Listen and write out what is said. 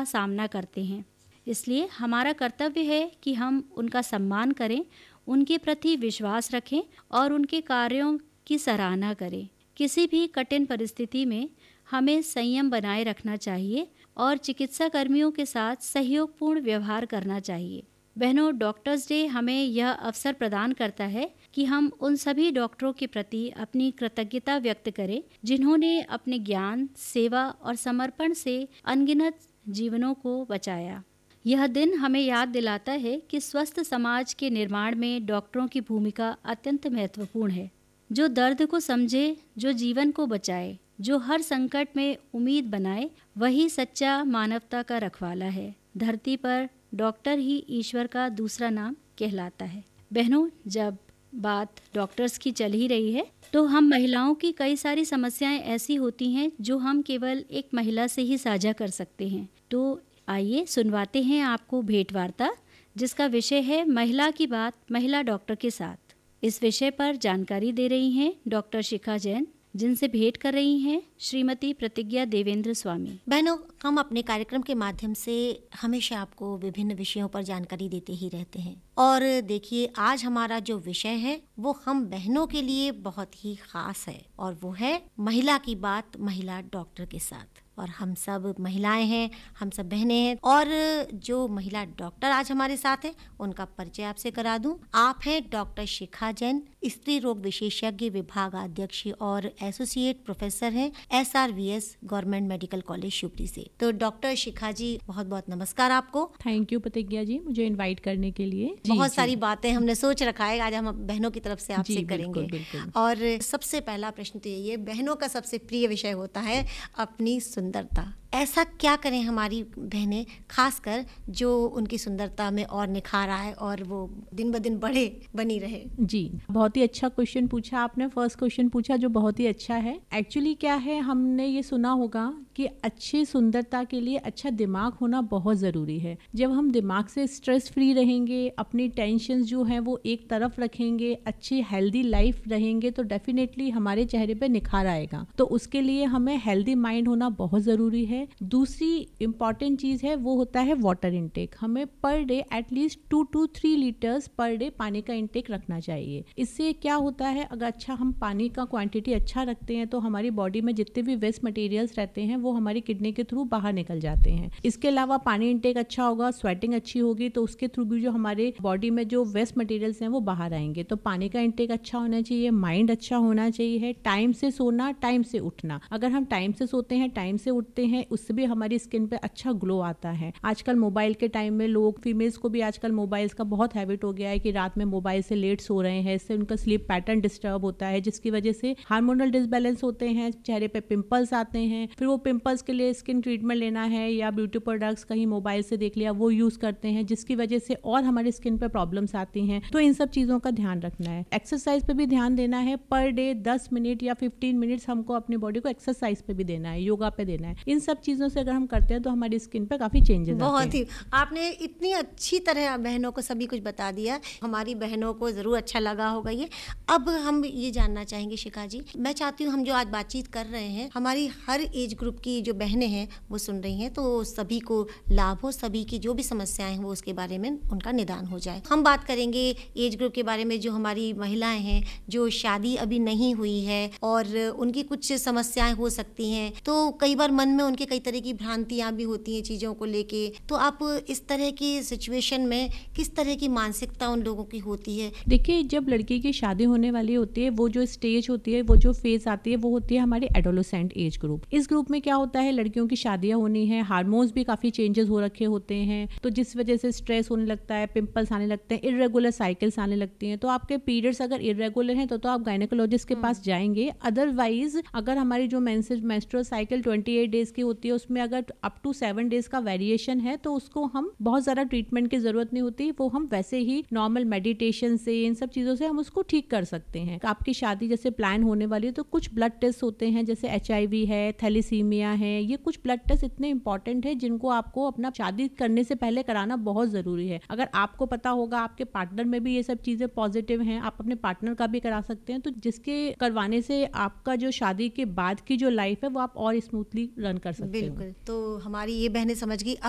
का सामना करते हैं। इसलिए हमारा कर्तव्य है कि हम उनका सम्मान करें, उनके प्रति विश्वास रखें और उनके कार्यों की सराहना करें। किसी भी कठिन परिस्थिति में हमें संयम बनाए रखना चाहिए और चिकित्सा कर्मियों के साथ सहयोगपूर्ण व्यवहार करना चाहिए। बहनों, डॉक्टर्स डे हमें यह अवसर प्रदान करता है कि हम उन सभी डॉक्टरों के प्रति अपनी कृतज्ञता व्यक्त करें जिन्होंने अपने ज्ञान, सेवा और समर्पण से अनगिनत जीवनों को बचाया। यह दिन हमें याद दिलाता है कि स्वस्थ समाज के निर्माण में डॉक्टरों की भूमिका अत्यंत महत्वपूर्ण है। जो दर्द को समझे, जो जीवन को बचाए, जो हर संकट में उम्मीद बनाए, वही सच्चा मानवता का रखवाला है। धरती पर डॉक्टर ही ईश्वर का दूसरा नाम कहलाता है। बहनों, जब बात डॉक्टर्स की चल ही रही है तो हम महिलाओं की कई सारी समस्याएं ऐसी होती हैं जो हम केवल एक महिला से ही साझा कर सकते हैं। तो आइए सुनवाते हैं आपको भेंट वार्ता, जिसका विषय है महिला की बात महिला डॉक्टर के साथ। इस विषय पर जानकारी दे रही हैं डॉक्टर शिखा जैन, जिनसे भेंट कर रही हैं श्रीमती प्रतिज्ञा देवेंद्र स्वामी। बहनों, हम अपने कार्यक्रम के माध्यम से हमेशा आपको विभिन्न विषयों पर जानकारी देते ही रहते हैं और देखिए, आज हमारा जो विषय है वो हम बहनों के लिए बहुत ही खास है और वो है महिला की बात महिला डॉक्टर के साथ। और हम सब महिलाएं हैं, हम सब बहनें हैं और जो महिला डॉक्टर आज हमारे साथ हैं उनका परिचय आपसे करा दूं। आप हैं डॉक्टर शिखा जैन, स्त्री रोग विशेषज्ञ विभाग अध्यक्ष और एसोसिएट प्रोफेसर हैं SRVS government medical college Shivpuri से। तो डॉक्टर शिखा जी, बहुत बहुत नमस्कार आपको। थैंक यू प्रतिज्ञा जी, मुझे इनवाइट करने के लिए। बहुत सारी बातें हमने सोच रखा है, आज हम बहनों की तरफ से आपसे करेंगे। बिल्कुल। और सबसे पहला प्रश्न तो यही है, बहनों का सबसे प्रिय विषय होता है अपनी सुंदरता। ऐसा क्या करें हमारी बहनें, खासकर जो उनकी सुंदरता में और निखार आए और वो दिन ब दिन बढ़े बनी रहे। जी, बहुत ही अच्छा क्वेश्चन पूछा आपने। फर्स्ट क्वेश्चन पूछा जो बहुत ही अच्छा है। एक्चुअली क्या है, हमने ये सुना होगा कि अच्छी सुंदरता के लिए अच्छा दिमाग होना बहुत ज़रूरी है। जब हम दिमाग से स्ट्रेस फ्री रहेंगे, अपनी टेंशन जो हैं वो एक तरफ रखेंगे, अच्छी हेल्दी लाइफ रहेंगे, तो डेफिनेटली हमारे चेहरे पे निखार आएगा। तो उसके लिए हमें हेल्दी माइंड होना बहुत ज़रूरी है। दूसरी इम्पॉर्टेंट चीज़ है वो होता है वाटर इनटेक। हमें per day at least 2 to 3 litres per day पानी का इनटेक रखना चाहिए। इससे क्या होता है, अगर अच्छा हम पानी का क्वांटिटी अच्छा रखते हैं तो हमारी बॉडी में जितने भी वेस्ट मटेरियल्स रहते हैं वो हमारी किडनी के थ्रू बाहर निकल जाते हैं। इसके अलावा पानी इनटेक अच्छा होगा, स्वेटिंग अच्छी होगी, तो उसके थ्रू भी जो हमारे बॉडी में जो वेस्ट मटेरियल्स हैं वो बाहर आएंगे। तो पानी का इनटेक अच्छा होना चाहिए, माइंड अच्छा होना चाहिए, टाइम से सोना, टाइम से उठना। अगर हम टाइम से सोते हैं, टाइम से उठते हैं, उससे भी हमारी स्किन पे अच्छा ग्लो आता है। आजकल मोबाइल के टाइम में लोग, फीमेल्स को भी आजकल मोबाइल्स का बहुत हैबिट हो गया है कि रात में मोबाइल से लेट सो रहे हैं। इससे उनका स्लीप पैटर्न डिस्टर्ब होता है, जिसकी वजह से हार्मोनल डिसबैलेंस होते हैं, चेहरे पे पिंपल्स आते हैं। फिर वो पिंपल्स के लिए स्किन ट्रीटमेंट लेना है या ब्यूटी प्रोडक्ट्स कहीं मोबाइल से देख लिया वो यूज करते हैं, जिसकी वजह से और हमारी स्किन पे प्रॉब्लम्स आती हैं। तो इन सब चीजों का ध्यान रखना है। एक्सरसाइज पे भी ध्यान देना है। पर डे 10 मिनट या 15 मिनट्स हमको अपनी बॉडी को एक्सरसाइज पे भी देना है, योगा पे देना है। इन सब चीजों से अगर हम करते हैं तो हमारी स्किन पे काफी चेंजेस आते हैं। बहुत ही आपने इतनी अच्छी तरह बहनों को सभी कुछ बता दिया, हमारी बहनों को जरूर अच्छा लगा होगा ये। अब हम ये जानना चाहेंगे शिखा जी, मैं चाहती हूँ हम जो आज बातचीत कर रहे हैं हमारी हर एज ग्रुप की जो बहनें हैं वो सुन रही हैं, तो सभी को लाभ हो, सभी की जो भी समस्याएं हैं वो उसके बारे में उनका निदान हो जाए। हम बात करेंगे एज ग्रुप के बारे में, जो हमारी महिलाएं हैं जो शादी अभी नहीं हुई है और उनकी कुछ समस्याएं हो सकती हैं, तो कई बार मन में उनके कई तरह की भ्रांतियां भी होती हैं चीज़ों को लेके। तो आप इस तरह की सिचुएशन में किस तरह की मानसिकता उन लोगों की होती है? देखिए, जब लड़की की शादी होने वाली होती है, वो जो स्टेज होती है, वो जो फेज आती है, वो होती है हमारी एडोलेसेंट एज ग्रुप। इस ग्रुप में क्या होता है, लड़कियों की शादियां होनी है, हार्मोन्स भी काफी चेंजेस हो रखे होते हैं, तो जिस वजह से स्ट्रेस होने लगता है, पिंपल्स आने लगते हैं, इरेगुलर साइकिल्स आने लगती हैं। तो आपके पीरियड्स अगर इरेगुलर हैं तो आप गायनेकोलॉजिस्ट के पास जाएंगे। अदरवाइज अगर हमारी जो मेंस्ट्रुअल साइकिल 28 डेज की होती है, उसमें अगर अप टू 7 डेज का वेरिएशन है तो उसको हम बहुत ज़्यादा ट्रीटमेंट की ज़रूरत नहीं होती, वो हम वैसे ही नॉर्मल मेडिटेशन से, इन सब चीज़ों से हम उसको ठीक कर सकते हैं। आपकी शादी जैसे प्लान होने वाली है तो कुछ ब्लड टेस्ट होते हैं, जैसे HIV है, थैलीसीमिया है, ये कुछ ब्लड टेस्ट इतने इंपॉर्टेंट है जिनको आपको अपना शादी करने से पहले कराना बहुत ज़रूरी है। अगर आपको पता होगा आपके पार्टनर में भी ये सब चीज़ें पॉजिटिव हैं, आप अपने पार्टनर का भी करा सकते हैं, तो जिसके करवाने से आपका जो शादी के बाद की जो लाइफ है वो आप और स्मूथली रन कर सकते हैं। बिल्कुल, तो हमारी ये बहनें समझ गई।